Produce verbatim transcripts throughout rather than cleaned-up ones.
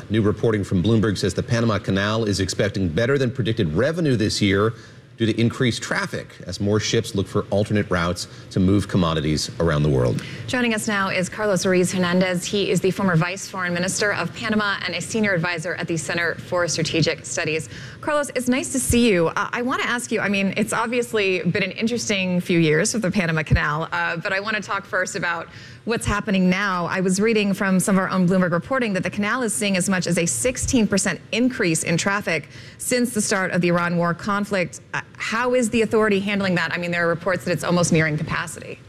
New reporting from Bloomberg says the Panama Canal is expecting better than predicted revenue this year due to increased traffic as more ships look for alternate routes to move commodities around the world. Joining us now is Carlos Ruiz Hernandez. He is the former Vice Foreign Minister of Panama and a senior advisor at the Center for Strategic Studies. Carlos, it's nice to see you. Uh, I want to ask you, I mean, it's obviously been an interesting few years with the Panama Canal, uh, but I want to talk first about what's happening now. I was reading from some of our own Bloomberg reporting that the canal is seeing as much as a sixteen percent increase in traffic since the start of the Iran war conflict. Uh, how is the authority handling that? I mean, there are reports that it's almost nearing capacity.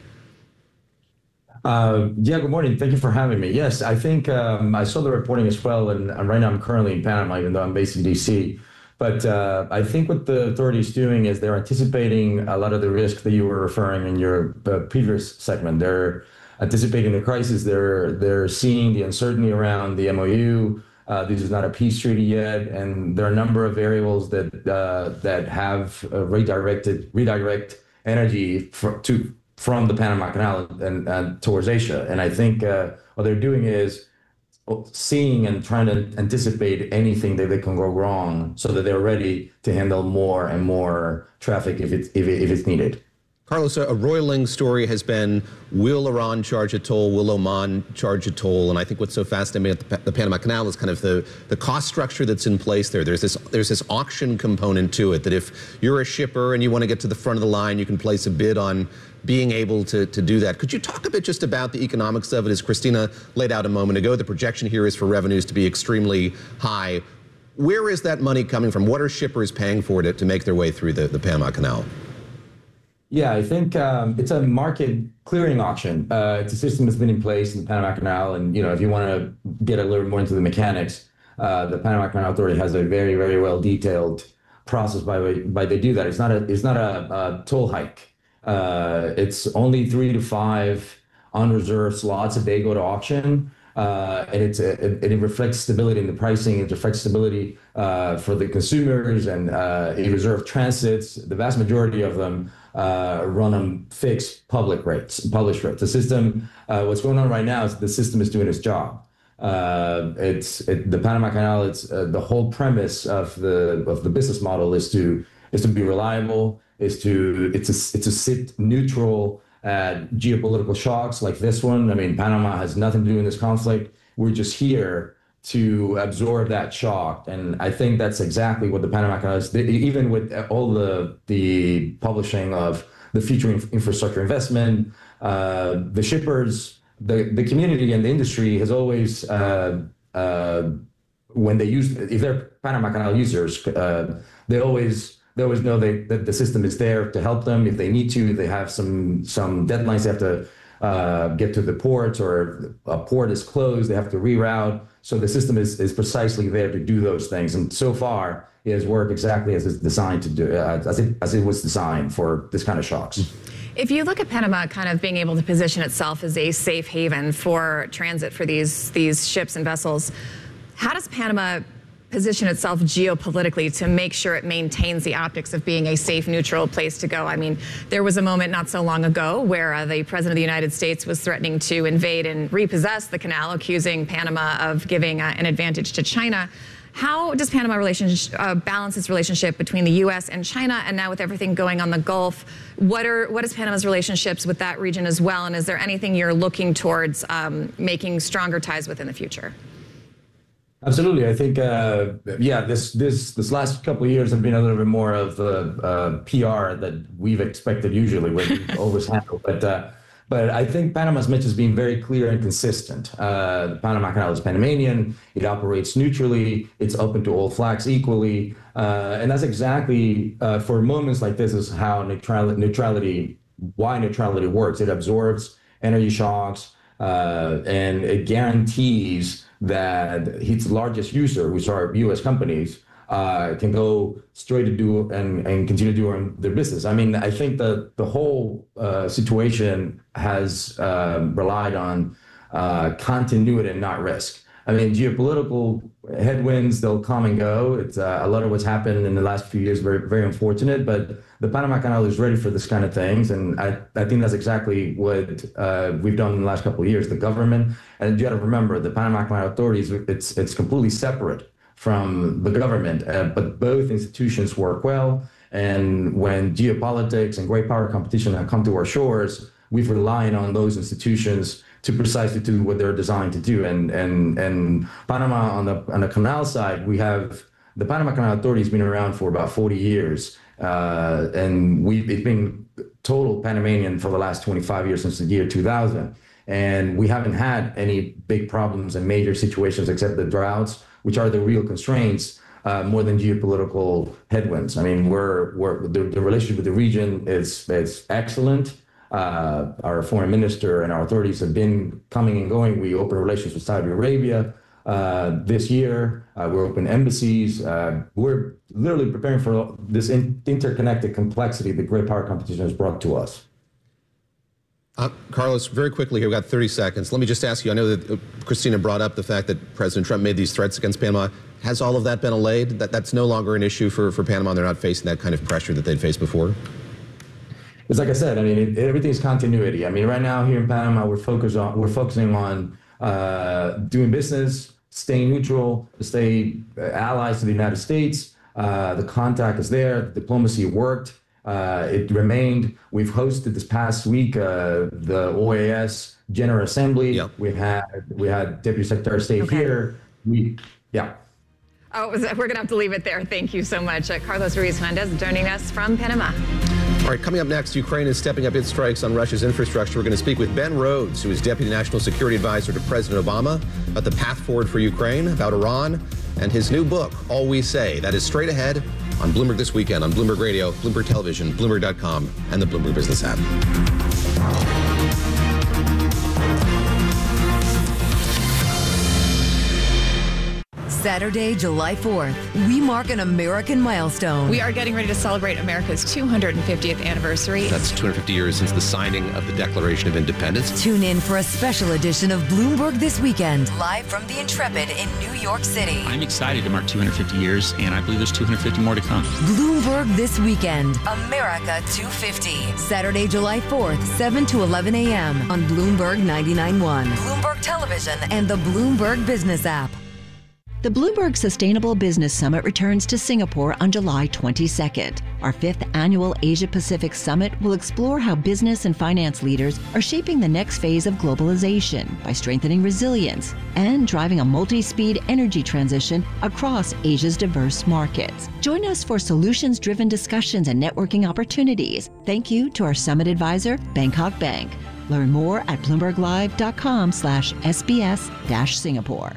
Uh, yeah, good morning. Thank you for having me. Yes, I think um, I saw the reporting as well, and, and right now I'm currently in Panama, even though I'm based in D C. But uh, I think what the authority is doing is they're anticipating a lot of the risk that you were referring in your uh, previous segment. They're anticipating the crisis. They're they're seeing the uncertainty around the M O U. Uh, this is not a peace treaty yet, and there are a number of variables that uh, that have uh, redirected redirect energy for, to from the Panama Canal and, and towards Asia. And I think uh, what they're doing is seeing and trying to anticipate anything that they can go wrong, so that they're ready to handle more and more traffic if it's if, it, if it's needed. Carlos, a roiling story has been, will Iran charge a toll? Will Oman charge a toll? And I think what's so fascinating about the, the Panama Canal is kind of the, the cost structure that's in place there. There's this, there's this auction component to it, that if you're a shipper and you want to get to the front of the line, you can place a bid on being able to, to do that. Could you talk a bit just about the economics of it? As Christina laid out a moment ago, the projection here is for revenues to be extremely high. Where is that money coming from? What are shippers paying for it to make their way through the, the Panama Canal? Yeah, I think um, it's a market clearing auction. Uh, it's a system that's been in place in the Panama Canal, and you know, if you want to get a little more into the mechanics, uh, the Panama Canal Authority has a very, very well detailed process by by they do that. It's not a it's not a, a toll hike. Uh, it's only three to five unreserved slots a day go to auction. Uh, and it's a, it, it reflects stability in the pricing. It reflects stability uh, for the consumers, and uh, it reserve transits. The vast majority of them uh, run on fixed public rates, published rates. The system, uh, what's going on right now is the system is doing its job. Uh, it's it, the Panama Canal. It's uh, the whole premise of the of the business model is to is to be reliable. Is to it's a it's to sit neutral at geopolitical shocks like this one. I mean, Panama has nothing to do in this conflict. We're just here to absorb that shock. And I think that's exactly what the Panama Canal is. Even with all the the publishing of the future infrastructure investment, uh, the shippers, the, the community and the industry has always, uh, uh, when they use, if they're Panama Canal users, uh, they always They always know they, that the system is there to help them if they need to. If they have some some deadlines, they have to uh, get to the port, or if a port is closed, they have to reroute. So the system is, is precisely there to do those things. And so far, it has worked exactly as it's designed to do, uh, as, it, as it was designed for this kind of shocks. If you look at Panama kind of being able to position itself as a safe haven for transit for these, these ships and vessels, how does Panama position itself geopolitically to make sure it maintains the optics of being a safe, neutral place to go? I mean, there was a moment not so long ago where uh, the President of the United States was threatening to invade and repossess the canal, accusing Panama of giving uh, an advantage to China. How does Panama relationship, uh, balance its relationship between the U S and China? And now with everything going on the Gulf, what are what is Panama's relationships with that region as well? And is there anything you're looking towards um, making stronger ties with in the future? Absolutely. I think, uh, yeah, this this this last couple of years have been a little bit more of uh, uh, P R that we've expected usually, when we always handle. But uh, but I think Panama's message has been very clear and consistent. Uh, the Panama Canal is Panamanian. It operates neutrally. It's open to all flags equally. Uh, and that's exactly, uh, for moments like this, is how neutrality, neutrality, why neutrality works. It absorbs energy shocks, uh, and it guarantees that its largest user, which are U S companies, uh, can go straight to do and, and continue doing their business. I mean, I think that the whole uh, situation has uh, relied on uh, continuity and not risk. I mean, geopolitical headwinds, they'll come and go. It's uh, a lot of what's happened in the last few years, very, very unfortunate, but the Panama Canal is ready for this kind of things. And I, I think that's exactly what uh, we've done in the last couple of years. The government, and you got to remember, the Panama Canal authorities, it's, it's completely separate from the government, uh, but both institutions work well. And when geopolitics and great power competition have come to our shores, we've relied on those institutions to precisely do what they're designed to do. And and and Panama on the on the canal side, we have the Panama Canal Authority has been around for about forty years, uh, and we've it's been total Panamanian for the last twenty-five years, since the year two thousand. And we haven't had any big problems and major situations except the droughts, which are the real constraints, uh, more than geopolitical headwinds. I mean, we're we're the, the relationship with the region is is excellent. Uh, our foreign minister and our authorities have been coming and going. We opened relations with Saudi Arabia uh, this year. Uh, we're open embassies. Uh, we're literally preparing for this in- interconnected complexity that great power competition has brought to us. Uh, Carlos, very quickly here, we've got thirty seconds. Let me just ask you, I know that uh, Christina brought up the fact that President Trump made these threats against Panama. Has all of that been allayed? That, that's no longer an issue for, for Panama? They're not facing that kind of pressure that they'd faced before? It's like I said, I mean, it, everything's continuity. I mean, right now here in Panama, we're focused on we're focusing on uh, doing business, staying neutral, stay allies to the United States. Uh, the contact is there. The diplomacy worked. Uh, it remained. We've hosted this past week uh, the O A S General Assembly. Yep. We had we had Deputy Secretary of State okay. here. We yeah. Oh, we're going to have to leave it there. Thank you so much. Uh, Carlos Ruiz-Hernandez joining us from Panama. All right, coming up next, Ukraine is stepping up its strikes on Russia's infrastructure. We're going to speak with Ben Rhodes, who is Deputy National Security Advisor to President Obama, about the path forward for Ukraine, about Iran, and his new book, All We Say. That is straight ahead on Bloomberg This Weekend, on Bloomberg Radio, Bloomberg Television, Bloomberg dot com, and the Bloomberg Business app. Saturday, July fourth, we mark an American milestone. We are getting ready to celebrate America's two hundred fiftieth anniversary. That's two hundred fifty years since the signing of the Declaration of Independence. Tune in for a special edition of Bloomberg This Weekend, live from the Intrepid in New York City. I'm excited to mark two hundred fifty years, and I believe there's two hundred fifty more to come. Bloomberg This Weekend, America two fifty. Saturday, July fourth, seven to eleven a.m. on Bloomberg ninety-nine point one, Bloomberg Television, and the Bloomberg Business app. The Bloomberg Sustainable Business Summit returns to Singapore on July twenty-second. Our fifth annual Asia-Pacific Summit will explore how business and finance leaders are shaping the next phase of globalization by strengthening resilience and driving a multi-speed energy transition across Asia's diverse markets. Join us for solutions-driven discussions and networking opportunities. Thank you to our summit advisor, Bangkok Bank. Learn more at bloomberglive.com slash SBS dash Singapore.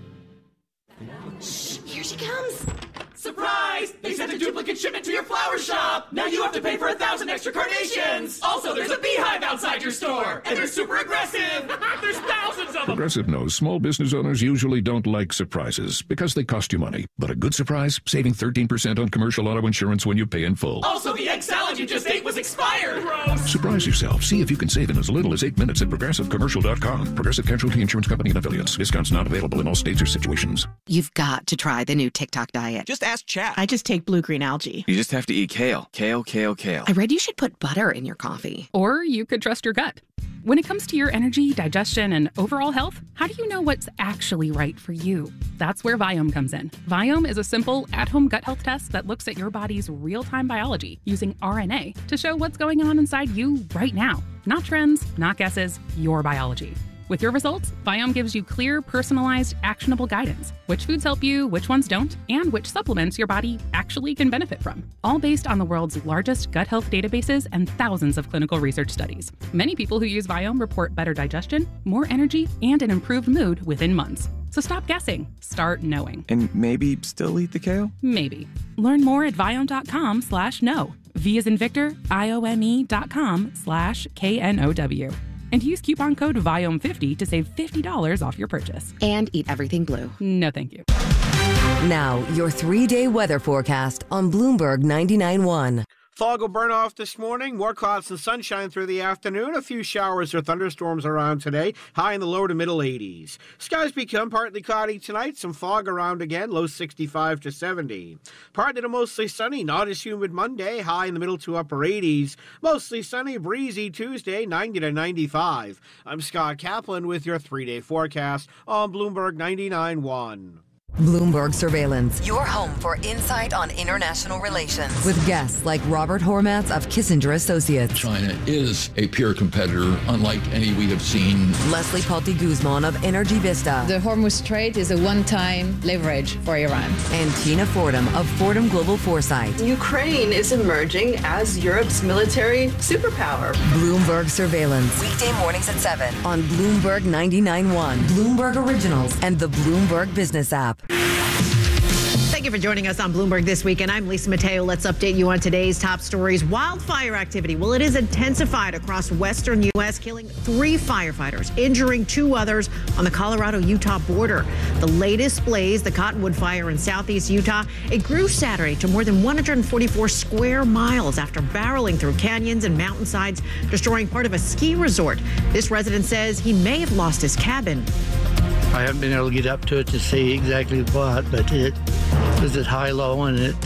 Here she comes! Surprise! They sent a duplicate shipment to your flower shop! Now you have to pay for a thousand extra carnations! Also, there's a beehive outside your store! And they're super aggressive! There's thousands of them! Progressive knows small business owners usually don't like surprises because they cost you money. But a good surprise? Saving thirteen percent on commercial auto insurance when you pay in full. Also, the egg salad you just ate was expired! Gross! Surprise yourself. See if you can save in as little as eight minutes at progressive commercial dot com. Progressive Casualty Insurance Company and Affiliates. Discounts not available in all states or situations. You've got to try the new TikTok diet. Just ask chat. I just take blue-green algae. You just have to eat kale. Kale, kale, kale. I read you should put butter in your coffee. Or you could trust your gut. When it comes to your energy, digestion, and overall health, how do you know what's actually right for you? That's where Viome comes in. Viome is a simple, at-home gut health test that looks at your body's real-time biology using R N A to show what's going on inside you right now. Not trends, not guesses, your biology. With your results, Viome gives you clear, personalized, actionable guidance. Which foods help you, which ones don't, and which supplements your body actually can benefit from. All based on the world's largest gut health databases and thousands of clinical research studies. Many people who use Viome report better digestion, more energy, and an improved mood within months. So stop guessing. Start knowing. And maybe still eat the kale? Maybe. Learn more at Viome.com slash know. V as in Victor, I O M E dot com slash K N O W. And use coupon code Viome fifty to save fifty dollars off your purchase. And eat everything blue. No, thank you. Now, your three-day weather forecast on Bloomberg ninety-nine point one. Fog will burn off this morning. More clouds and sunshine through the afternoon. A few showers or thunderstorms around today. High in the low to middle eighties. Skies become partly cloudy tonight. Some fog around again. Low sixty-five to seventy. Partly to mostly sunny. Not as humid Monday. High in the middle to upper eighties. Mostly sunny, breezy Tuesday. ninety to ninety-five. I'm Scott Kaplan with your three-day forecast on Bloomberg ninety-nine point one. Bloomberg Surveillance, your home for insight on international relations. With guests like Robert Hormats of Kissinger Associates. China is a peer competitor, unlike any we have seen. Leslie Palti Guzman of Energy Vista. The Hormuz Strait is a one-time leverage for Iran. And Tina Fordham of Fordham Global Foresight. Ukraine is emerging as Europe's military superpower. Bloomberg Surveillance. Weekday mornings at seven on Bloomberg ninety-nine point one, Bloomberg Originals, and the Bloomberg Business app. Thank you for joining us on Bloomberg This Weekend. I'm Lisa Mateo. Let's update you on today's top stories. Wildfire activity. Well, it is intensified across western U S, killing three firefighters, injuring two others on the Colorado-Utah border. The latest blaze, the Cottonwood Fire in southeast Utah, it grew Saturday to more than one hundred forty-four square miles after barreling through canyons and mountainsides, destroying part of a ski resort. This resident says he may have lost his cabin. I haven't been able to get up to it to see exactly what, but it was at high-low and it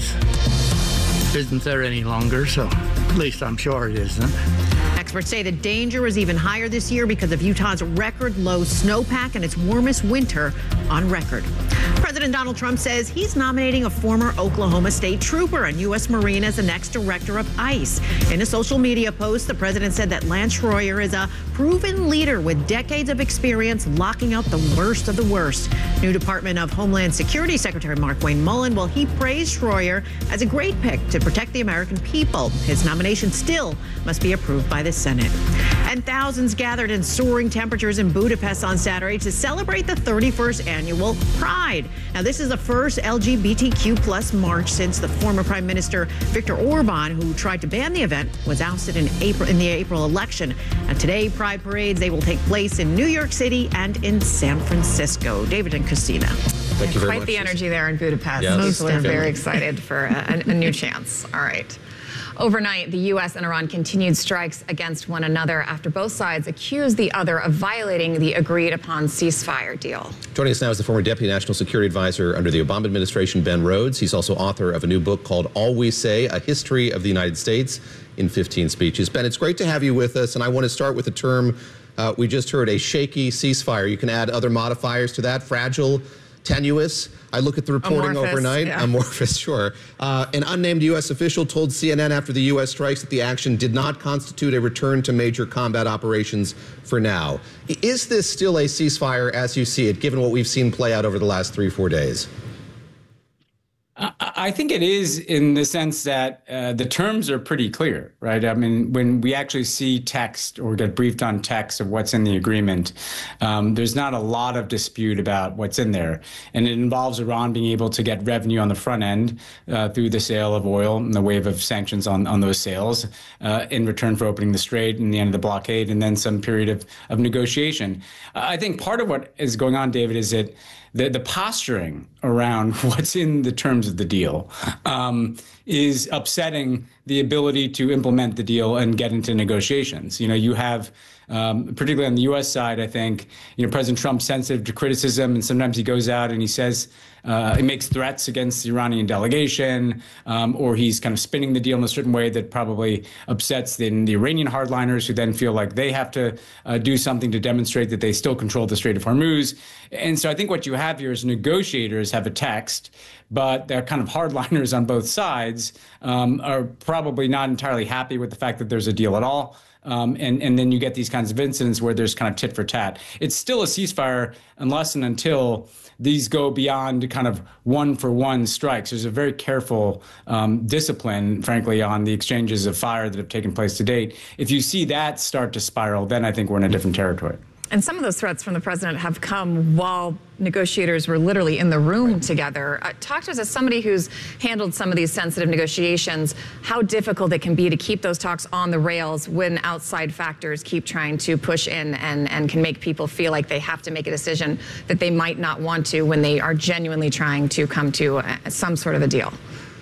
isn't there any longer, so at least I'm sure it isn't. Experts say the danger is even higher this year because of Utah's record low snowpack and its warmest winter on record. President Donald Trump says he's nominating a former Oklahoma State trooper and U S Marine as the next director of ICE. In a social media post, the president said that Lance Schroyer is a proven leader with decades of experience locking out the worst of the worst. New Department of Homeland Security Secretary Markwayne Mullin, well, he praised Schroyer as a great pick to protect the American people. His nomination still must be approved by the Senate. And thousands gathered in soaring temperatures in Budapest on Saturday to celebrate the thirty-first annual Pride. Now, this is the first L G B T Q plus march since the former Prime Minister Viktor Orban, who tried to ban the event, was ousted in April in the April election. And today, Pride parades, they will take place in New York City and in San Francisco. David and Christina. Thank you very Quite much. the energy there in Budapest. Yes. People are very excited for a, a new chance. All right. Overnight, the U S and Iran continued strikes against one another after both sides accused the other of violating the agreed-upon ceasefire deal. Joining us now is the former Deputy National Security Advisor under the Obama administration, Ben Rhodes. He's also author of a new book called All We Say, A History of the United States in fifteen Speeches. Ben, it's great to have you with us, and I want to start with the term uh, we just heard, a shaky ceasefire. You can add other modifiers to that, fragile, tenuous. I look at the reporting Amorphous, overnight. yeah. Amorphous, sure. Uh, an unnamed U S official told C N N after the U S strikes that the action did not constitute a return to major combat operations for now. Is this still a ceasefire as you see it, given what we've seen play out over the last three, four days? I think it is in the sense that uh, the terms are pretty clear, right? I mean, when we actually see text or get briefed on text of what's in the agreement, um, there's not a lot of dispute about what's in there. And it involves Iran being able to get revenue on the front end uh, through the sale of oil and the wave of sanctions on, on those sales uh, in return for opening the strait and the end of the blockade, and then some period of, of negotiation. Uh, I think part of what is going on, David, is that The, the posturing around what's in the terms of the deal um, is upsetting the ability to implement the deal and get into negotiations. You know, you have, um, particularly on the U S side, I think, you know, President Trump's sensitive to criticism, and sometimes he goes out and he says, uh, he makes threats against the Iranian delegation, um, or he's kind of spinning the deal in a certain way that probably upsets the, the Iranian hardliners, who then feel like they have to uh, do something to demonstrate that they still control the Strait of Hormuz. And so I think what you have here is negotiators have a text, but they're kind of hardliners on both sides um, are probably not entirely happy with the fact that there's a deal at all. Um, and, and then you get these kinds of incidents where there's kind of tit for tat. It's still a ceasefire unless and until these go beyond kind of one for one strikes. There's a very careful um, discipline, frankly, on the exchanges of fire that have taken place to date. If you see that start to spiral, then I think we're in a different territory. And some of those threats from the president have come while negotiators were literally in the room right. together. Uh, talk to us as somebody who's handled some of these sensitive negotiations, how difficult it can be to keep those talks on the rails when outside factors keep trying to push in and, and can make people feel like they have to make a decision that they might not want to when they are genuinely trying to come to a, some sort of a deal.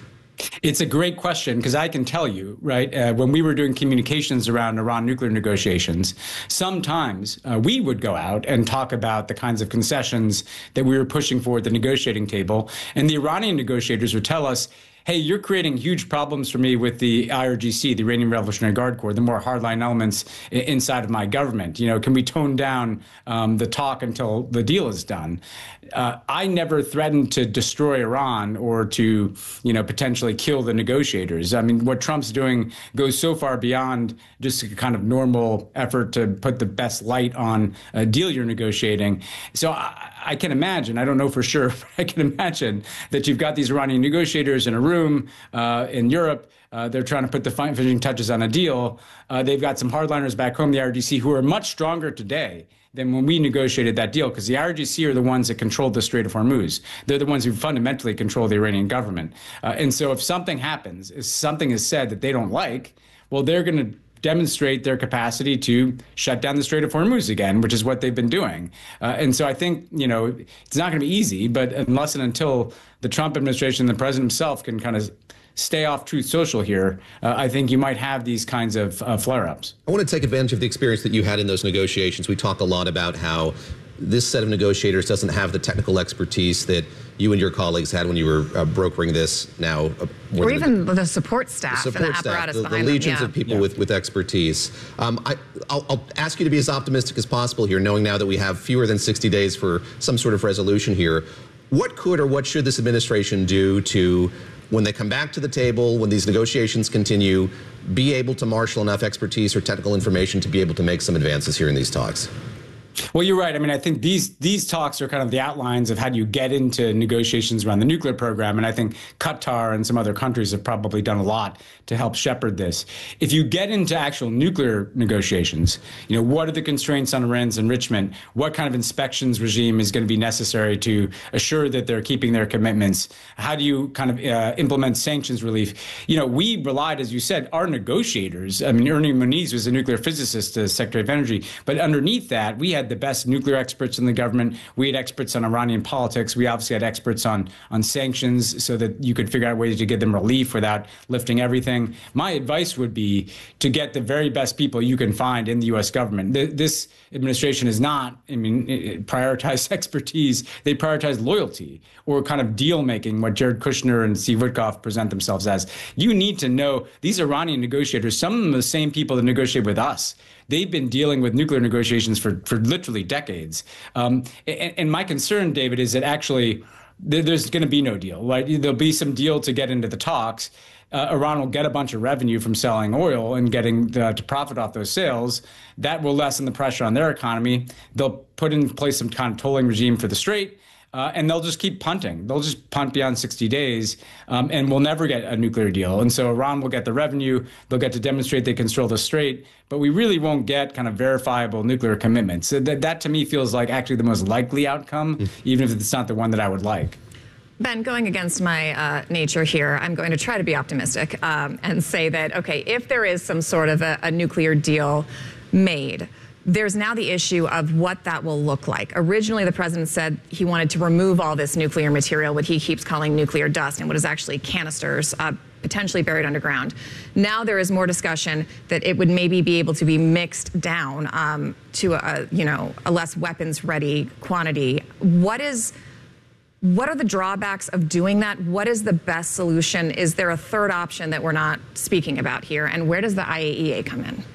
It's a great question because I can tell you, right, uh, when we were doing communications around Iran nuclear negotiations, sometimes uh, we would go out and talk about the kinds of concessions that we were pushing for at the negotiating table. And the Iranian negotiators would tell us, hey, you're creating huge problems for me with the I R G C, the Iranian Revolutionary Guard Corps, the more hardline elements I- inside of my government. You know, can we tone down um, the talk until the deal is done? Uh, I never threatened to destroy Iran or to, you know, potentially kill the negotiators. I mean, what Trump's doing goes so far beyond just a kind of normal effort to put the best light on a deal you're negotiating. So I, I can imagine, I don't know for sure, but I can imagine that you've got these Iranian negotiators in a room uh, in Europe. Uh, they're trying to put the finishing touches on a deal. Uh, they've got some hardliners back home, the I R G C, who are much stronger today than when we negotiated that deal, because the I R G C are the ones that control the Strait of Hormuz. They're the ones who fundamentally control the Iranian government. Uh, and so if something happens, if something is said that they don't like, well, they're going to demonstrate their capacity to shut down the Strait of Hormuz again, which is what they've been doing. Uh, and so I think, you know, it's not going to be easy, but unless and until the Trump administration and the president himself can kind of stay off Truth Social here, uh, I think you might have these kinds of uh, flare-ups. I want to take advantage of the experience that you had in those negotiations. We talk a lot about how this set of negotiators doesn't have the technical expertise that you and your colleagues had when you were uh, brokering this now. Uh, or even the support staff the support and the apparatus staff, the, behind the legions them. Yeah. of people yeah. with, with expertise. Um, I, I'll, I'll ask you to be as optimistic as possible here, knowing now that we have fewer than sixty days for some sort of resolution here. What could or what should this administration do to, when they come back to the table, when these negotiations continue, be able to marshal enough expertise or technical information to be able to make some advances here in these talks? Well, you're right. I mean, I think these these talks are kind of the outlines of how do you get into negotiations around the nuclear program. And I think Qatar and some other countries have probably done a lot to help shepherd this. If you get into actual nuclear negotiations, you know, what are the constraints on Iran's enrichment? What kind of inspections regime is going to be necessary to assure that they're keeping their commitments? How do you kind of uh, implement sanctions relief? You know, we relied, as you said, our negotiators. I mean, Ernie Moniz was a nuclear physicist, uh, Secretary of Energy. But underneath that, we had the best nuclear experts in the government. We had experts on Iranian politics. We obviously had experts on, on sanctions so that you could figure out ways to give them relief without lifting everything. My advice would be to get the very best people you can find in the U S government. This administration is not, I mean, prioritize expertise. They prioritize loyalty or kind of deal making, what Jared Kushner and Steve Witkoff present themselves as. You need to know these Iranian negotiators, some of them are the same people that negotiate with us. They've been dealing with nuclear negotiations for, for literally decades. Um, and, and my concern, David, is that actually there, there's going to be no deal. Right? There'll be some deal to get into the talks. Uh, Iran will get a bunch of revenue from selling oil and getting the, to profit off those sales. That will lessen the pressure on their economy. They'll put in place some kind of tolling regime for the Strait. Uh, and they'll just keep punting. They'll just punt beyond sixty days, um, and we'll never get a nuclear deal. And so Iran will get the revenue. They'll get to demonstrate they control the Strait, but we really won't get kind of verifiable nuclear commitments. So that, that to me feels like actually the most likely outcome, mm. even if it's not the one that I would like. Ben, going against my uh, nature here, I'm going to try to be optimistic um, and say that, okay, if there is some sort of a, a nuclear deal made, there's now the issue of what that will look like. Originally, the president said he wanted to remove all this nuclear material, what he keeps calling nuclear dust, and what is actually canisters, uh, potentially buried underground. Now there is more discussion that it would maybe be able to be mixed down um, to a, you know, a less weapons-ready quantity. What is... What are the drawbacks of doing that? What is the best solution? Is there a third option that we're not speaking about here? And where does the I A E A come in?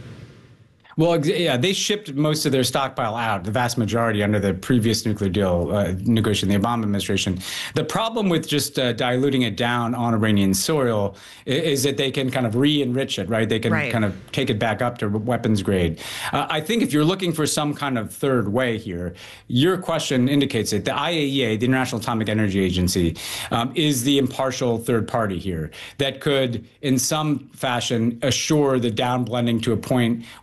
Well, yeah, they shipped most of their stockpile out, the vast majority under the previous nuclear deal uh, negotiated in the Obama administration. The problem with just uh, diluting it down on Iranian soil is, is that they can kind of re-enrich it, right? They can right. kind of take it back up to weapons grade. Uh, I think if you're looking for some kind of third way here, your question indicates it. The I A E A, the International Atomic Energy Agency, um, is the impartial third party here that could, in some fashion, assure the downblending to a point where it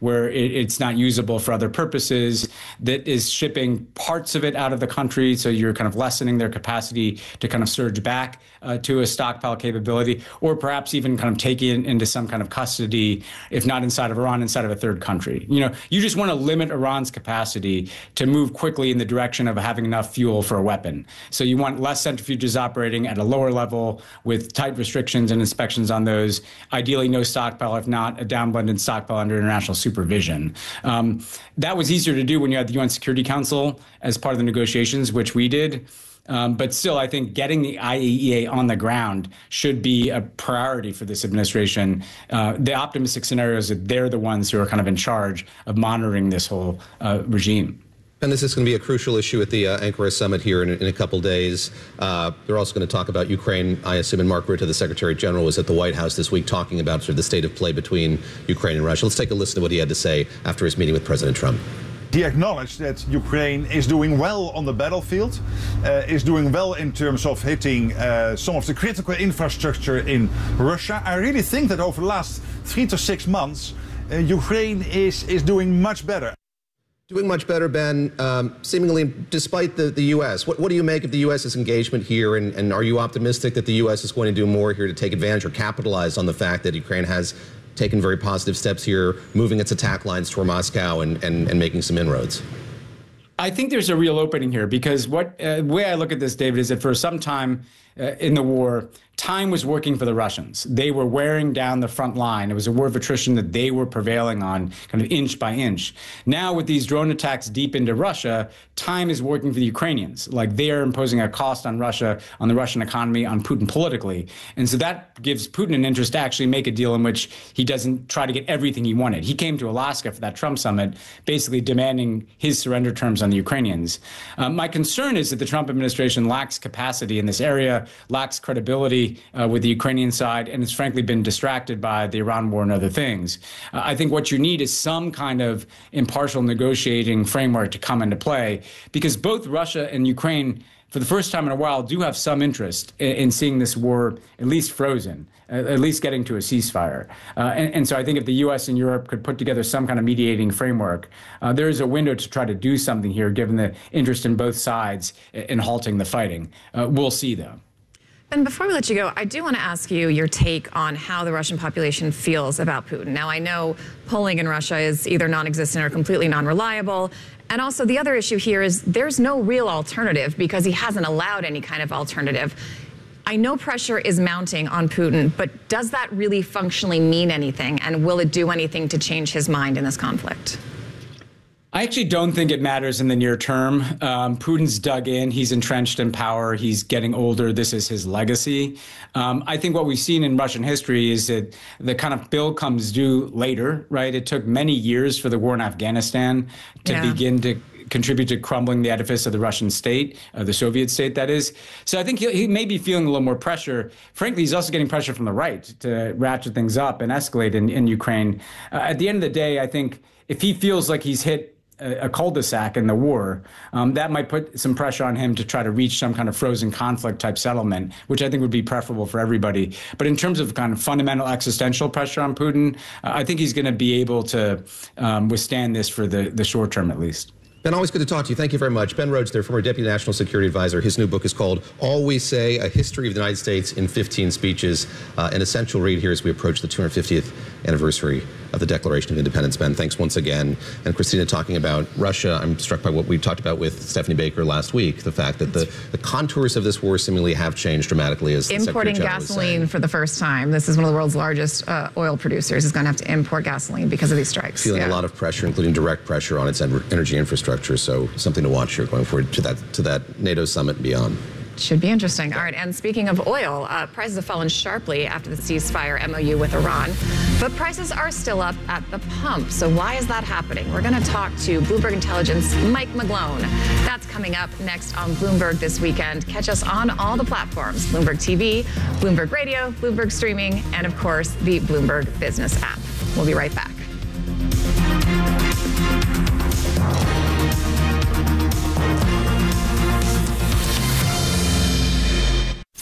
it, it's not usable for other purposes, that is shipping parts of it out of the country. So you're kind of lessening their capacity to kind of surge back uh, to a stockpile capability, or perhaps even kind of taking it into some kind of custody, if not inside of Iran, inside of a third country. You know, you just want to limit Iran's capacity to move quickly in the direction of having enough fuel for a weapon. So you want less centrifuges operating at a lower level with tight restrictions and inspections on those. Ideally, no stockpile, if not a downblended stockpile under international supervision. Um, that was easier to do when you had the U N Security Council as part of the negotiations, which we did. Um, but still, I think getting the I A E A on the ground should be a priority for this administration. Uh, the optimistic scenario is that they're the ones who are kind of in charge of monitoring this whole uh, regime. And this is going to be a crucial issue at the uh, Ankara summit here in, in a couple days. Uh, they're also going to talk about Ukraine, I assume, and Mark Rutte, the Secretary General, was at the White House this week talking about sort of the state of play between Ukraine and Russia. Let's take a listen to what he had to say after his meeting with President Trump. He acknowledged that Ukraine is doing well on the battlefield, uh, is doing well in terms of hitting uh, some of the critical infrastructure in Russia. I really think that over the last three to six months, uh, Ukraine is, is doing much better. Doing much better, Ben, um, seemingly despite the, the U S. What, what do you make of the US's engagement here, and, and are you optimistic that the U S is going to do more here to take advantage or capitalize on the fact that Ukraine has taken very positive steps here, moving its attack lines toward Moscow and, and, and making some inroads? I think there's a real opening here, because what uh, the way I look at this, David, is that for some time uh, in the war, time was working for the Russians. They were wearing down the front line. It was a war of attrition that they were prevailing on kind of inch by inch. Now, with these drone attacks deep into Russia, time is working for the Ukrainians. Like, they are imposing a cost on Russia, on the Russian economy, on Putin politically. And so that gives Putin an interest to actually make a deal in which he doesn't try to get everything he wanted. He came to Alaska for that Trump summit, basically demanding his surrender terms on the Ukrainians. Um, my concern is that the Trump administration lacks capacity in this area, lacks credibility Uh, with the Ukrainian side, and has frankly been distracted by the Iran war and other things. Uh, I think what you need is some kind of impartial negotiating framework to come into play, because both Russia and Ukraine, for the first time in a while, do have some interest in, in seeing this war at least frozen, uh, at least getting to a ceasefire. Uh, and, and so I think if the U S and Europe could put together some kind of mediating framework, uh, there is a window to try to do something here, given the interest in both sides in halting the fighting. Uh, we'll see, though. And before we let you go, I do want to ask you your take on how the Russian population feels about Putin. Now, I know polling in Russia is either non-existent or completely non-reliable. And also the other issue here is there's no real alternative, because he hasn't allowed any kind of alternative. I know pressure is mounting on Putin, but does that really functionally mean anything? And will it do anything to change his mind in this conflict? I actually don't think it matters in the near term. Um, Putin's dug in. He's entrenched in power. He's getting older. This is his legacy. Um, I think what we've seen in Russian history is that the kind of bill comes due later, right? It took many years for the war in Afghanistan to yeah. begin to contribute to crumbling the edifice of the Russian state, uh, the Soviet state, that is. So I think he, he may be feeling a little more pressure. Frankly, he's also getting pressure from the right to ratchet things up and escalate in, in Ukraine. Uh, at the end of the day, I think if he feels like he's hit a cul-de-sac in the war, um, that might put some pressure on him to try to reach some kind of frozen conflict type settlement, which I think would be preferable for everybody. But in terms of kind of fundamental existential pressure on Putin, uh, I think he's going to be able to um, withstand this for the, the short term, at least. Ben, always good to talk to you. Thank you very much. Ben Rhodes, there, former Deputy National Security Advisor. His new book is called All We Say, A History of the United States in fifteen Speeches. Uh, an essential read here as we approach the two hundred fiftieth anniversary of the Declaration of Independence. Ben, thanks once again. And Christina, talking about Russia, I'm struck by what we talked about with Stephanie Baker last week, the fact that the, the contours of this war seemingly have changed dramatically. As importing gasoline for the first time. This is one of the world's largest uh, oil producers. Is going to have to import gasoline because of these strikes. Feeling yeah. a lot of pressure, including direct pressure on its energy infrastructure. So something to watch here going forward to that to that NATO summit and beyond. Should be interesting. All right, and speaking of oil, uh, prices have fallen sharply after the ceasefire M O U with Iran, but prices are still up at the pump. So why is that happening? We're going to talk to Bloomberg Intelligence Mike McGlone. That's coming up next on Bloomberg This Weekend. Catch us on all the platforms: Bloomberg T V, Bloomberg Radio, Bloomberg Streaming, and of course, the Bloomberg Business app. We'll be right back.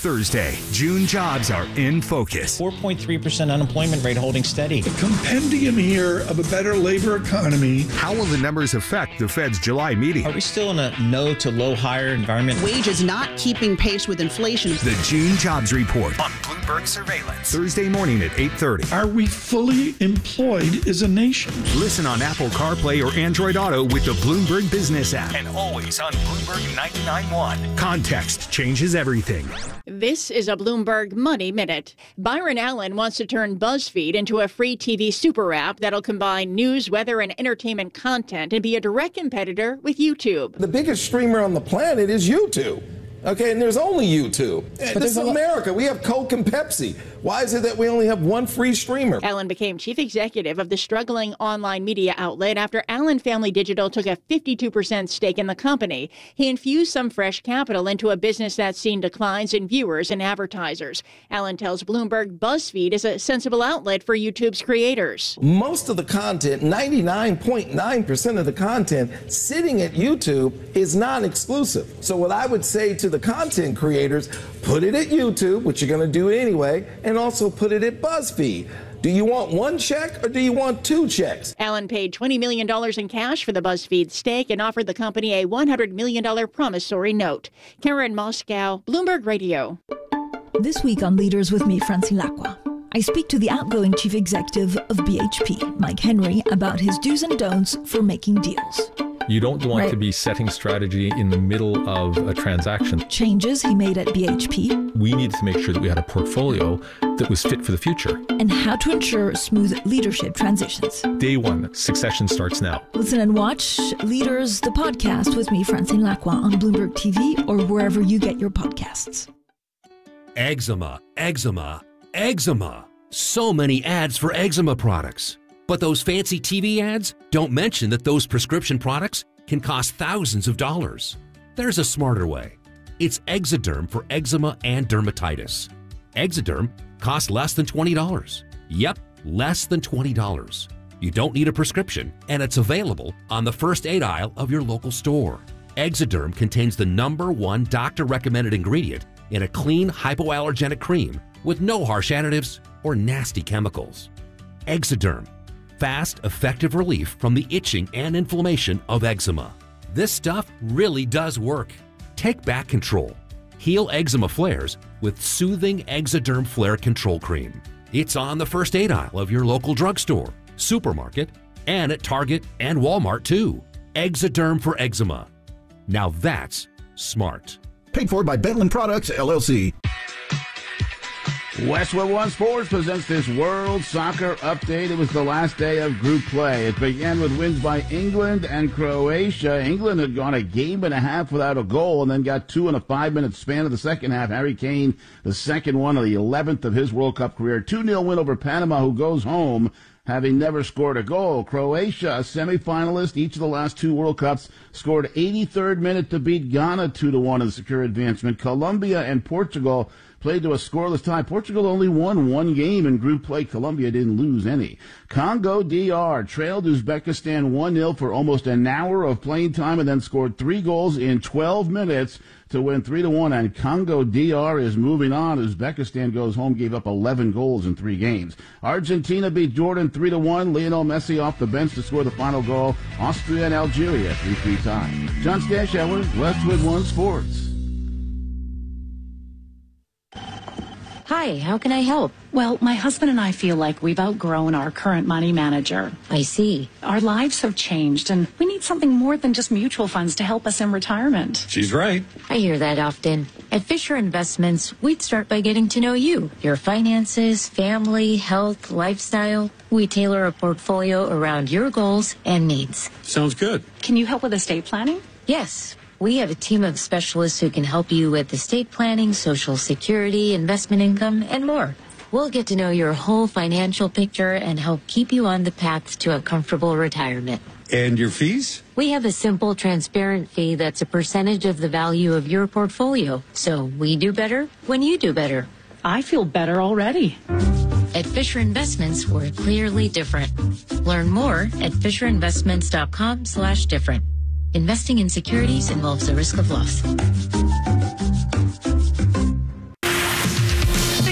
Thursday, June jobs are in focus. four point three percent unemployment rate holding steady. A compendium here of a better labor economy. How will the numbers affect the Fed's July meeting? Are we still in a no to low hire environment? Wages not keeping pace with inflation. The June Jobs Report on Bloomberg Surveillance. Thursday morning at eight thirty. Are we fully employed as a nation? Listen on Apple CarPlay or Android Auto with the Bloomberg Business app. And always on Bloomberg ninety-nine point one. Context changes everything. This is a Bloomberg Money Minute. Byron Allen wants to turn BuzzFeed into a free T V super app that'll combine news, weather, and entertainment content and be a direct competitor with YouTube. The biggest streamer on the planet is YouTube. Okay, and there's only YouTube. But this is America. We have Coke and Pepsi. Why is it that we only have one free streamer? Allen became chief executive of the struggling online media outlet after Allen Family Digital took a fifty-two percent stake in the company. He infused some fresh capital into a business that's seen declines in viewers and advertisers. Allen tells Bloomberg BuzzFeed is a sensible outlet for YouTube's creators. Most of the content, ninety-nine point nine percent of the content sitting at YouTube is non-exclusive. So what I would say to the content creators, put it at YouTube, which you're going to do anyway, and also put it at BuzzFeed. Do you want one check or do you want two checks? Allen paid twenty million dollars in cash for the BuzzFeed stake and offered the company a one hundred million dollars promissory note. Karen Moscow, Bloomberg Radio. This week on Leaders with me, Francine Lacqua, I speak to the outgoing chief executive of B H P, Mike Henry, about his do's and don'ts for making deals. You don't want right. to be setting strategy in the middle of a transaction. Changes he made at B H P. We needed to make sure that we had a portfolio that was fit for the future. And how to ensure smooth leadership transitions. Day one, succession starts now. Listen and watch Leaders, the podcast with me, Francine Lacqua, on Bloomberg T V or wherever you get your podcasts. Eczema, eczema, eczema. So many ads for eczema products. But those fancy T V ads don't mention that those prescription products can cost thousands of dollars. There's a smarter way. It's Exoderm for eczema and dermatitis. Exoderm costs less than twenty dollars. Yep, less than twenty dollars. You don't need a prescription, and it's available on the first aid aisle of your local store. Exoderm contains the number one doctor-recommended ingredient in a clean hypoallergenic cream with no harsh additives or nasty chemicals. Exoderm. Fast, effective relief from the itching and inflammation of eczema. This stuff really does work. Take back control. Heal eczema flares with soothing Exoderm Flare Control Cream. It's on the first aid aisle of your local drugstore, supermarket, and at Target and Walmart too. Exoderm for eczema. Now that's smart. Paid for by Bentland Products, L L C. Westwood One Sports presents this World Soccer Update. It was the last day of group play. It began with wins by England and Croatia. England had gone a game and a half without a goal and then got two in a five-minute span of the second half. Harry Kane, the second one of the eleventh of his World Cup career. two nil win over Panama, who goes home having never scored a goal. Croatia, a semifinalist, each of the last two World Cups, scored eighty-third minute to beat Ghana two to one in secure advancement. Colombia and Portugal played to a scoreless tie. Portugal only won one game in group play. Colombia didn't lose any. Congo D R trailed Uzbekistan one nil for almost an hour of playing time and then scored three goals in twelve minutes to win three to one. And Congo D R is moving on. Uzbekistan goes home, gave up eleven goals in three games. Argentina beat Jordan three to one. Lionel Messi off the bench to score the final goal. Austria and Algeria three three tie. John Stashower, Westwood One Sports. Hi, how can I help? Well, my husband and I feel like we've outgrown our current money manager. I see. Our lives have changed, and we need something more than just mutual funds to help us in retirement. She's right. I hear that often. At Fisher Investments, we'd start by getting to know you, your finances, family, health, lifestyle. We tailor a portfolio around your goals and needs. Sounds good. Can you help with estate planning? Yes. We have a team of specialists who can help you with estate planning, Social Security, investment income, and more. We'll get to know your whole financial picture and help keep you on the path to a comfortable retirement. And your fees? We have a simple, transparent fee that's a percentage of the value of your portfolio. So we do better when you do better. I feel better already. At Fisher Investments, we're clearly different. Learn more at fisherinvestments.com slash different. Investing in securities involves a risk of loss.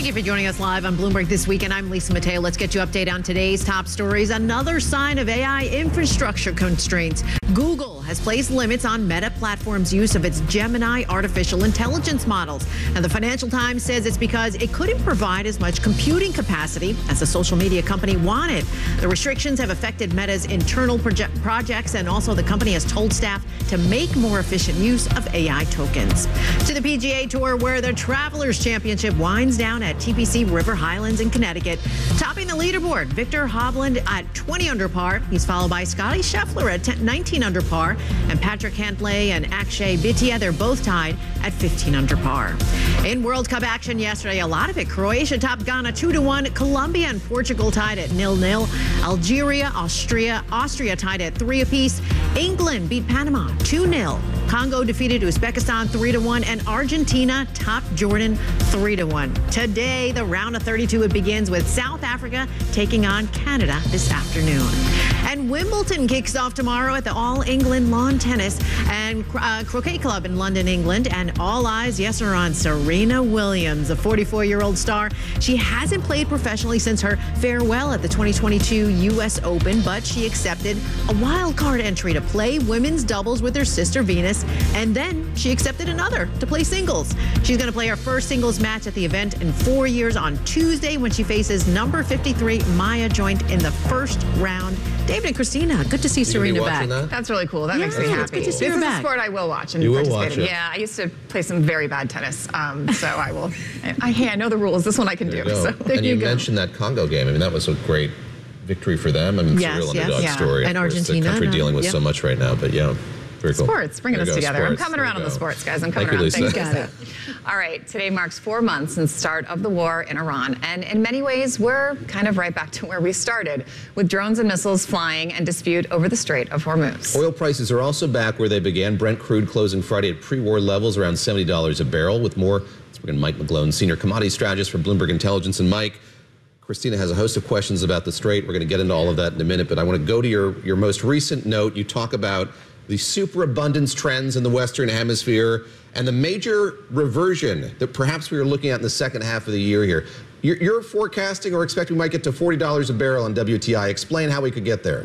you for joining us live on Bloomberg This Weekend. I'm Lisa Mateo. Let's get you updated on today's top stories. Another sign of A I infrastructure constraints. Google has placed limits on Meta Platform's use of its Gemini artificial intelligence models. And the Financial Times says it's because it couldn't provide as much computing capacity as the social media company wanted. The restrictions have affected Meta's internal proje- projects, and also the company has told staff to make more efficient use of A I tokens. To the P G A Tour, where the Travelers Championship winds down at T P C River Highlands in Connecticut. Topping the leaderboard, Victor Hovland at twenty under par. He's followed by Scotty Scheffler at nineteen under par, and Patrick Cantlay and Akshay Bhatia, they're both tied at fifteen under par. In World Cup action yesterday, a lot of it. Croatia topped Ghana two to one. Colombia and Portugal tied at nil nil. Algeria, Austria, Austria tied at three apiece. England beat Panama two nil. Congo defeated Uzbekistan three to one, and Argentina topped Jordan three to one. Today, the round of thirty-two, it begins with South Africa taking on Canada this afternoon. And Wimbledon kicks off tomorrow at the All England Lawn Tennis and uh, Croquet Club in London, England. And all eyes, yes, are on Serena Williams, a forty-four-year-old star. She hasn't played professionally since her farewell at the twenty twenty-two U S Open, but she accepted a wild card entry to play women's doubles with her sister Venus, and then she accepted another to play singles. She's going to play her first singles match at the event in four years on Tuesday when she faces number fifty-three Maya Joint in the first round. David and Christina, good to see Serena back. That? That's really cool. That yeah, makes me happy. Good to see this her is back. a sport I will watch and you participate will watch in. it. Yeah, I used to play some very bad tennis, um, so I will. I, hey, I know the rules. This one I can there do. You so there and you, you mentioned that Congo game. I mean, that was a great victory for them. I mean, it's yes, a real yes, underdog yeah. story. And of course, Argentina. the country no, dealing with yep. so much right now, but yeah. Very cool. Sports, bringing there us together. Sports. I'm coming there around on the sports, guys. I'm coming Thank around. You, Lisa. Thanks, Lisa. All right, today marks four months since the start of the war in Iran. And in many ways, we're kind of right back to where we started, with drones and missiles flying and dispute over the Strait of Hormuz. Oil prices are also back where they began. Brent crude closing Friday at pre-war levels, around seventy dollars a barrel. With more, let's bring in Mike McGlone, senior commodity strategist for Bloomberg Intelligence. And Mike, Christina has a host of questions about the Strait. We're going to get into all of that in a minute, but I want to go to your, your most recent note. You talk about the superabundance trends in the Western Hemisphere and the major reversion that perhaps we are looking at in the second half of the year here. You're, you're forecasting or expecting we might get to forty dollars a barrel on W T I. Explain how we could get there.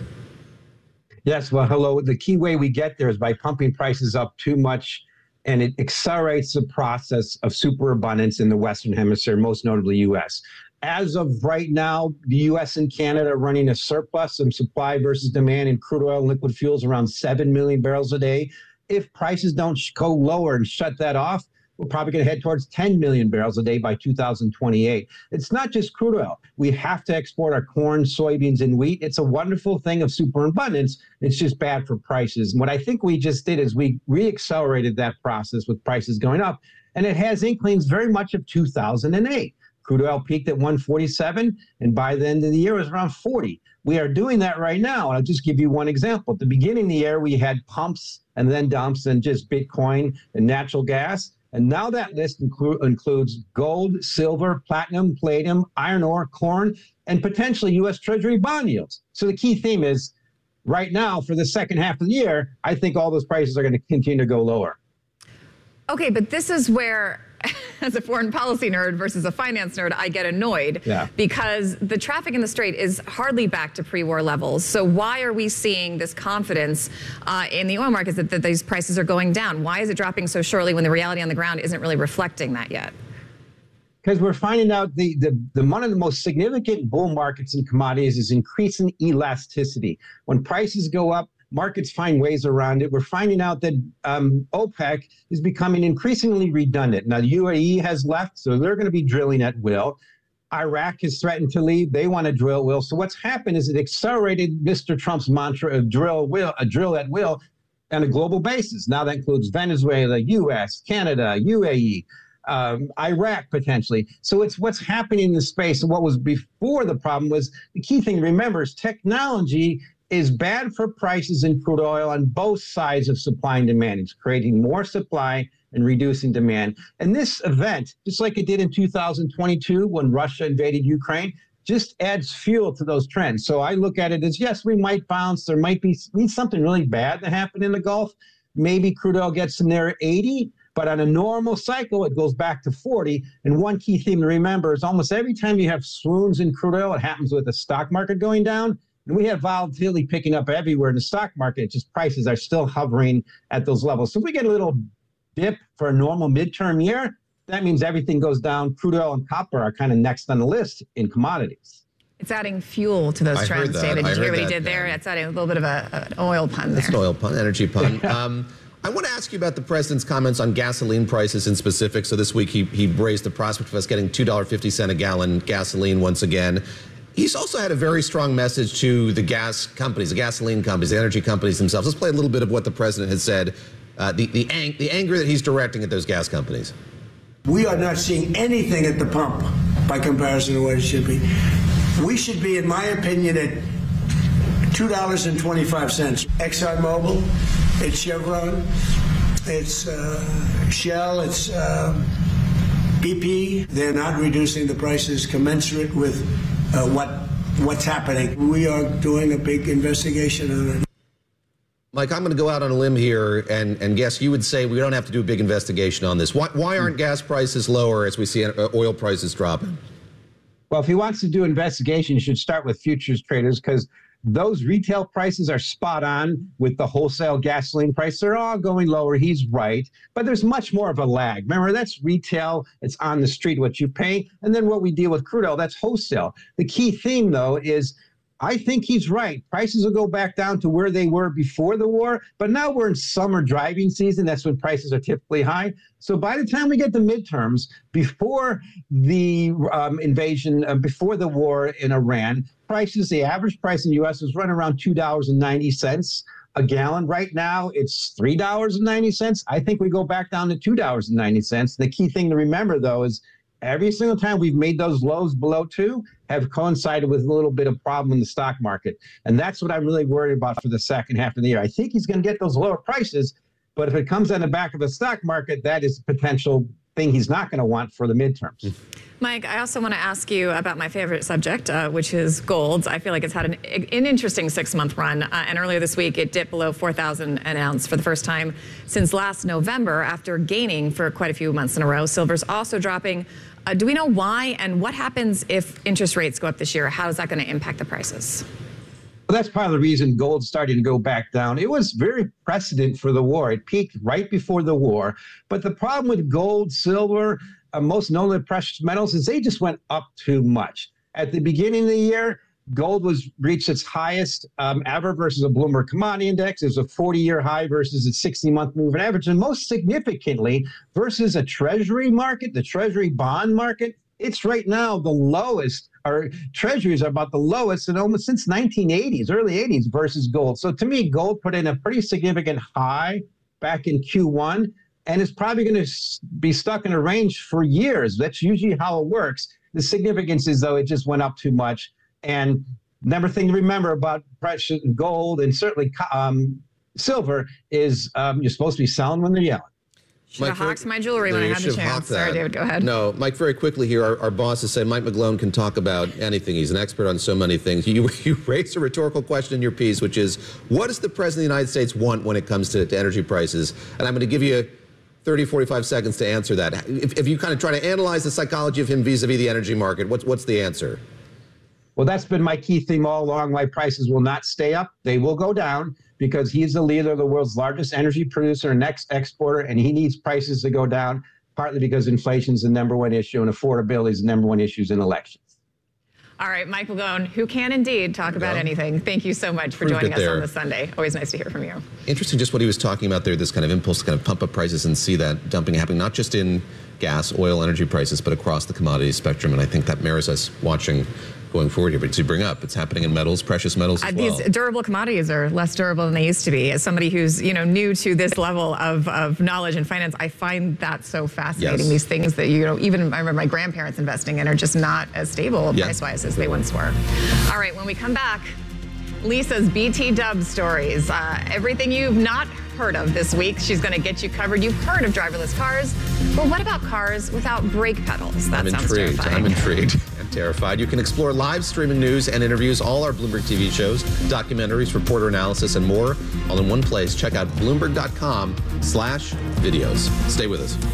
Yes, well, hello. The key way we get there is by pumping prices up too much, and it accelerates the process of superabundance in the Western Hemisphere, most notably U S. As of right now, the U S and Canada are running a surplus of supply versus demand in crude oil and liquid fuels around seven million barrels a day. If prices don't go lower and shut that off, we're probably going to head towards ten million barrels a day by two thousand twenty-eight. It's not just crude oil. We have to export our corn, soybeans, and wheat. It's a wonderful thing of superabundance. It's just bad for prices. And what I think we just did is we re-accelerated that process with prices going up, and it has inklings very much of two thousand eight. Crude oil peaked at one forty-seven, and by the end of the year, it was around forty. We are doing that right now. I'll just give you one example. At the beginning of the year, we had pumps and then dumps and just Bitcoin and natural gas. And now that list inclu- includes gold, silver, platinum, palladium, iron ore, corn, and potentially U S Treasury bond yields. So the key theme is right now for the second half of the year, I think all those prices are going to continue to go lower. Okay, but this is where, as a foreign policy nerd versus a finance nerd, I get annoyed yeah. because the traffic in the Strait is hardly back to pre-war levels. So why are we seeing this confidence uh, in the oil markets that, that these prices are going down? Why is it dropping so surely when the reality on the ground isn't really reflecting that yet? Because we're finding out the, the, the one of the most significant bull markets in commodities is increasing elasticity. When prices go up, markets find ways around it. We're finding out that um, OPEC is becoming increasingly redundant. Now, the U A E has left, so they're going to be drilling at will. Iraq has threatened to leave. They want to drill at will. So what's happened is it accelerated Mister Trump's mantra of drill, will, a drill at will on a global basis. Now that includes Venezuela, U S, Canada, U A E, um, Iraq potentially. So it's what's happening in the space. And what was before the problem was the key thing to remember is technology is bad for prices in crude oil on both sides of supply and demand. It's creating more supply and reducing demand. And this event, just like it did in two thousand twenty-two when Russia invaded Ukraine, just adds fuel to those trends. So I look at it as, yes, we might bounce. There might be something really bad that happened in the Gulf. Maybe crude oil gets to near eighty. But on a normal cycle, it goes back to forty. And one key theme to remember is almost every time you have swoons in crude oil, it happens with the stock market going down. And we have volatility picking up everywhere in the stock market. Just prices are still hovering at those levels. So if we get a little dip for a normal midterm year, that means everything goes down. Crude oil and copper are kind of next on the list in commodities. It's adding fuel to those I trends, heard that. David. I Did you hear heard what he that, did there? yeah. It's adding a little bit of a, an oil pun there. It's an oil pun, energy pun. um, I want to ask you about the president's comments on gasoline prices in specific. So this week he, he raised the prospect of us getting two dollars and fifty cents a gallon gasoline once again. He's also had a very strong message to the gas companies, the gasoline companies, the energy companies themselves. Let's play a little bit of what the president has said, uh, the, the, ang- the anger that he's directing at those gas companies. We are not seeing anything at the pump by comparison to what it should be. We should be, in my opinion, at two dollars and twenty-five cents. ExxonMobil, it's Chevron, it's uh, Shell, it's uh, B P. They're not reducing the prices commensurate with uh, what what's happening. We are doing a big investigation on it. Mike, I'm going to go out on a limb here and, and guess you would say we don't have to do a big investigation on this. Why, why aren't gas prices lower as we see oil prices dropping? Well, if he wants to do investigation, he should start with futures traders because those retail prices are spot on with the wholesale gasoline price. They're all going lower. He's right. But there's much more of a lag. Remember, that's retail. It's on the street what you pay. And then what we deal with crude oil, that's wholesale. The key theme, though, is I think he's right. Prices will go back down to where they were before the war, but now we're in summer driving season. That's when prices are typically high. So by the time we get to midterms, before the um, invasion, uh, before the war in Iran, prices, the average price in the U S was running around two dollars and ninety cents a gallon. Right now, it's three dollars and ninety cents. I think we go back down to two dollars and ninety cents. The key thing to remember, though, is every single time we've made those lows below two have coincided with a little bit of problem in the stock market. And that's what I'm really worried about for the second half of the year. I think he's going to get those lower prices, but if it comes on the back of the stock market, that is a potential thing he's not going to want for the midterms. Mike, I also want to ask you about my favorite subject, uh, which is gold. I feel like it's had an, an interesting six-month run. Uh, and earlier this week, it dipped below four thousand an ounce for the first time since last November after gaining for quite a few months in a row. Silver's also dropping. Uh, do we know why? And what happens if interest rates go up this year? How is that going to impact the prices? Well, that's part of the reason gold's starting to go back down. It was very precedent for the war. It peaked right before the war. But the problem with gold, silver, uh, most notably precious metals, is they just went up too much. At the beginning of the year, gold was reached its highest um, ever versus a Bloomberg Commodity Index. It was a forty-year high versus a sixty-month moving average. And most significantly, versus a treasury market, the treasury bond market, it's right now the lowest. Our treasuries are about the lowest in almost since nineteen eighties, early eighties versus gold. So to me, gold put in a pretty significant high back in Q one, and it's probably going to be stuck in a range for years. That's usually how it works. The significance is, though, it just went up too much. And another thing to remember about precious gold and certainly um, silver is um, you're supposed to be selling when they're yelling. Should have hawked my jewelry when I had the chance. Sorry, David, go ahead. No, Mike, very quickly here, our, our boss has said Mike McGlone can talk about anything. He's an expert on so many things. You, you raised a rhetorical question in your piece, which is, what does the President of the United States want when it comes to, to energy prices? And I'm going to give you thirty, forty-five seconds to answer that. If, if you kind of try to analyze the psychology of him vis-a-vis the energy market, what's, what's the answer? Well, that's been my key theme all along, why prices will not stay up. They will go down because he's the leader of the world's largest energy producer and next exporter, and he needs prices to go down, partly because inflation is the number one issue and affordability is the number one issue in elections. All right, Mike McGlone, who can indeed talk about anything. Thank you so much for joining us on this Sunday. Always nice to hear from you. Interesting just what he was talking about there, this kind of impulse to kind of pump up prices and see that dumping happening, not just in gas, oil, energy prices, but across the commodity spectrum. And I think that merits us watching going forward here. But to bring up, it's happening in metals, precious metals as uh, well. These durable commodities are less durable than they used to be. As somebody who's, you know, new to this level of, of knowledge and finance, I find that so fascinating. Yes. These things that, you know, even I remember my grandparents investing in are just not as stable yeah. price-wise as they once were. All right, when we come back, Lisa's B T Dub stories. Uh, everything you've not heard of this week, she's going to get you covered. You've heard of driverless cars, but what about cars without brake pedals? That I'm sounds intrigued. terrifying. I'm intrigued. Terrified. You can explore live streaming news and interviews, all our Bloomberg T V shows, documentaries, reporter analysis, and more, all in one place. Check out Bloomberg.com slash videos. Stay with us.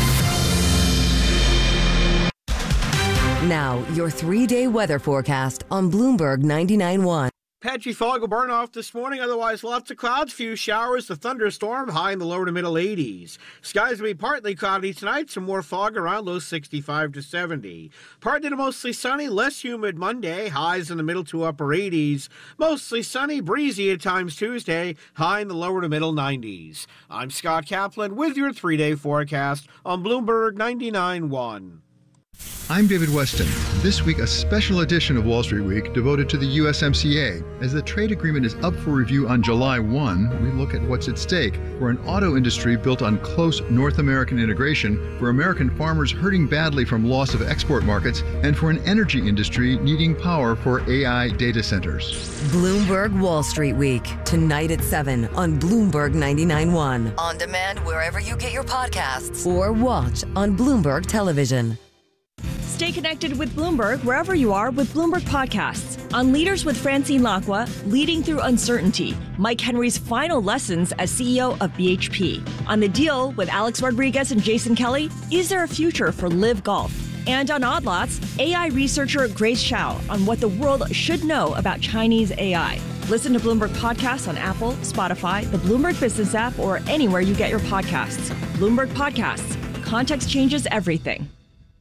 Now, your three-day weather forecast on Bloomberg ninety-nine point one. Patchy fog will burn off this morning, otherwise lots of clouds, few showers, a thunderstorm, high in the lower to middle eighties. Skies will be partly cloudy tonight, some more fog around, low sixty-five to seventy. Partly to mostly sunny, less humid Monday, highs in the middle to upper eighties. Mostly sunny, breezy at times Tuesday, high in the lower to middle nineties. I'm Scott Kaplan with your three-day forecast on Bloomberg ninety-nine point one. I'm David Weston. This week, a special edition of Wall Street Week devoted to the U S M C A. As the trade agreement is up for review on July first, we look at what's at stake for an auto industry built on close North American integration, for American farmers hurting badly from loss of export markets, and for an energy industry needing power for A I data centers. Bloomberg Wall Street Week, tonight at seven on Bloomberg ninety-nine point one. On demand wherever you get your podcasts, or watch on Bloomberg Television. Stay connected with Bloomberg wherever you are with Bloomberg Podcasts. On Leaders with Francine Lacqua, Leading Through Uncertainty, Mike Henry's final lessons as C E O of B H P. On The Deal with Alex Rodriguez and Jason Kelly, is there a future for Live Golf? And on Odd Lots, A I researcher Grace Shao on what the world should know about Chinese A I. Listen to Bloomberg Podcasts on Apple, Spotify, the Bloomberg Business app, or anywhere you get your podcasts. Bloomberg Podcasts. Context changes everything.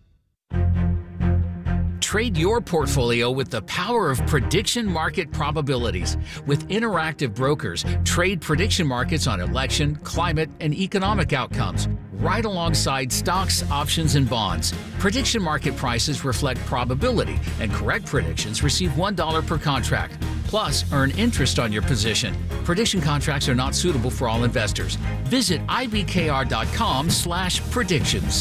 Trade your portfolio with the power of prediction market probabilities. With Interactive Brokers, trade prediction markets on election, climate, and economic outcomes, right alongside stocks, options, and bonds. Prediction market prices reflect probability, and correct predictions receive one dollar per contract. Plus, earn interest on your position. Prediction contracts are not suitable for all investors. Visit ibkr.com slash predictions.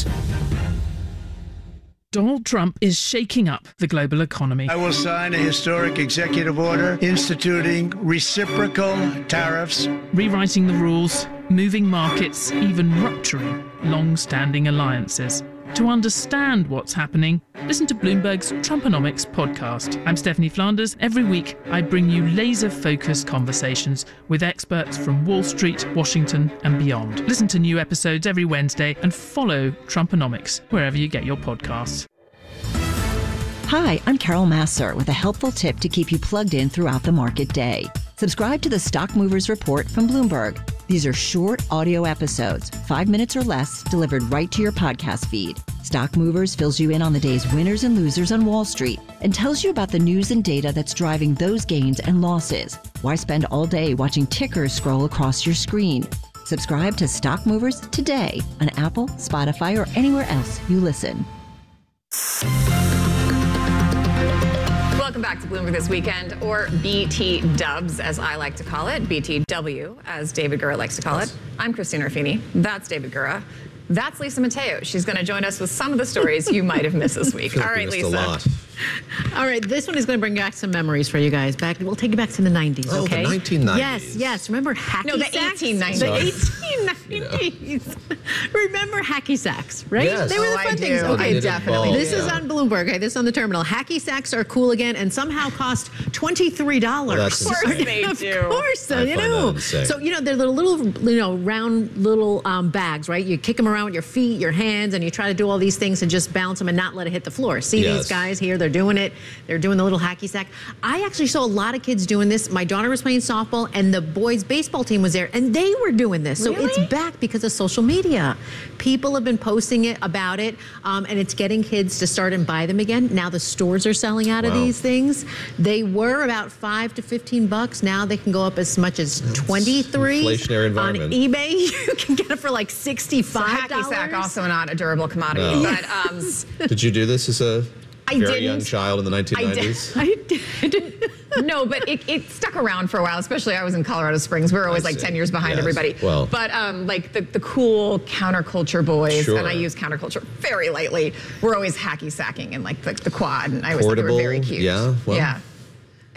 Donald Trump is shaking up the global economy. I will sign a historic executive order instituting reciprocal tariffs, rewriting the rules, moving markets, even rupturing long-standing alliances. To understand what's happening, listen to Bloomberg's Trumponomics podcast. I'm Stephanie Flanders. Every week, I bring you laser-focused conversations with experts from Wall Street, Washington, and beyond. Listen to new episodes every Wednesday and follow Trumponomics wherever you get your podcasts. Hi, I'm Carol Massar with a helpful tip to keep you plugged in throughout the market day. Subscribe to the Stock Movers Report from Bloomberg. These are short audio episodes, five minutes or less, delivered right to your podcast feed. Stock Movers fills you in on the day's winners and losers on Wall Street and tells you about the news and data that's driving those gains and losses. Why spend all day watching tickers scroll across your screen? Subscribe to Stock Movers today on Apple, Spotify, or anywhere else you listen. Welcome back to Bloomberg This Weekend, or B T Dubs, as I like to call it, B T W, as David Gura likes to call it. I'm Christine Ruffini. That's David Gura. That's Lisa Mateo. She's going to join us with some of the stories you might have missed this week. All right, Lisa. A lot. All right, this one is going to bring back some memories for you guys. Back, we'll take you back to the nineties, oh, okay? the nineteen nineties. Yes, yes. Remember hacky No, the sacks? eighteen nineties. The eighteen nineties. Remember hacky sacks, right? Yes. They were the Oh, fun I things. do. Okay, I definitely This do. is on Bloomberg. Okay, this is on the terminal. Hacky sacks are cool again, and somehow cost twenty-three dollars. Well, that's Of course they Of do. course, I you find know. that insane. So you know they're the little, you know, round little um, bags, right? You kick them around with your feet, your hands, and you try to do all these things and just bounce them and not let it hit the floor. See Yes. these guys here? They're doing it. They're doing the little hacky sack. I actually saw a lot of kids doing this. My daughter was playing softball, and the boys' baseball team was there, and they were doing this. So Really? it's back because of social media. People have been posting it about it, um, and it's getting kids to start and buy them again. Now the stores are selling out of Wow. these things. They were about five to fifteen bucks. Now they can go up as much as twenty-three. Inflationary On environment. eBay, you can get it for like So sixty-five dollars. hacky sack, also not a durable commodity. No. But um, Did you do this as a I very didn't. young child in the nineteen nineties? I did. I did. no, but it, it stuck around for a while, especially I was in Colorado Springs. We were always I like see. ten years behind Yes. everybody. Well. But um, like the, the cool counterculture boys, Sure. and I use counterculture very lightly, were always hacky sacking and like the, the quad, and I always thought they were Portable, very cute. yeah, well. yeah.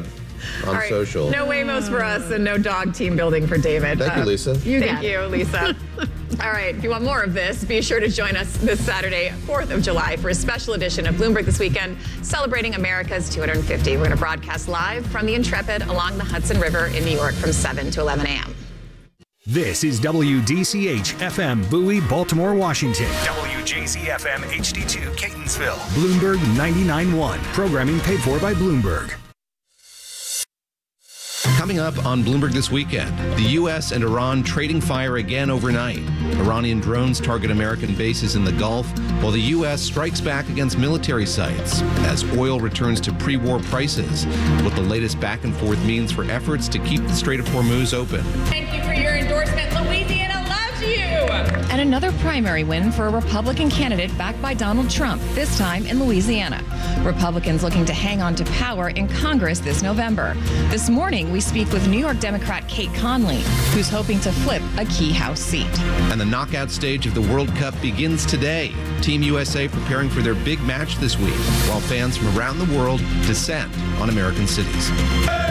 Doug. on All right. social. No Wamos for us and no dog team building for David. Thank you, Lisa. You thank you, Lisa. All right, if you want more of this, be sure to join us this Saturday, fourth of July, for a special edition of Bloomberg This Weekend, celebrating America's two hundred fifty. We're going to broadcast live from the Intrepid along the Hudson River in New York from seven to eleven a.m. This is W D C H F M Bowie, Baltimore, Washington. W J Z F M H D two Catonsville. Bloomberg ninety-nine point one. Programming paid for by Bloomberg. Coming up on Bloomberg This Weekend, the U S and Iran trading fire again overnight. Iranian drones target American bases in the Gulf, while the U S strikes back against military sites as oil returns to pre-war prices. What the latest back and forth means for efforts to keep the Strait of Hormuz open. Thank you for your endorsement. Louisiana loves you. And another primary win for a Republican candidate backed by Donald Trump, this time in Louisiana. Republicans looking to hang on to power in Congress this November. This morning, we speak with New York Democrat Kate Conley, who's hoping to flip a key House seat. And the knockout stage of the World Cup begins today. Team U S A preparing for their big match this week, while fans from around the world descend on American cities.